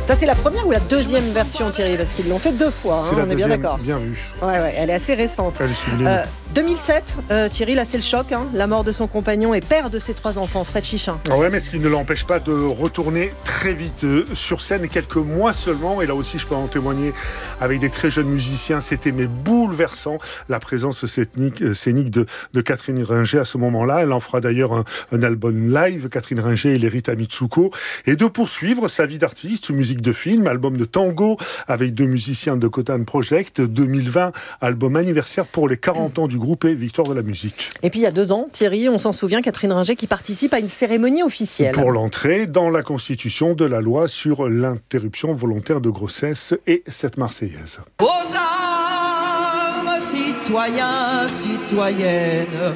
Ça, c'est la première ou la deuxième version, Thierry? Parce qu'ils l'ont fait 2 fois, C'est la on est bien deuxième, d'accord. bien vu. Ouais, elle est assez récente. Elle est sublime. 2007, Thierry, là c'est le choc, la mort de son compagnon et père de ses 3 enfants, Fred Chichin. Ouais, mais ce qui ne l'empêche pas de retourner très vite sur scène, quelques mois seulement, et là aussi je peux en témoigner avec des très jeunes musiciens, c'était mais bouleversant la présence scénique de Catherine Ringer à ce moment-là. Elle en fera d'ailleurs un album live, Catherine Ringer et Lerita Mitsuko, et de poursuivre sa vie d'artiste, musique de film, album de tango avec 2 musiciens de Cotan Project, 2020, album anniversaire pour les 40 ans du groupe et Victoire de la musique. Et puis il y a 2 ans, Thierry, on s'en souvient, Catherine Ringer qui participe à une cérémonie officielle. Pour l'entrée dans la constitution de la loi sur l'interruption volontaire de grossesse et cette Marseillaise. Aux armes, citoyens, citoyennes,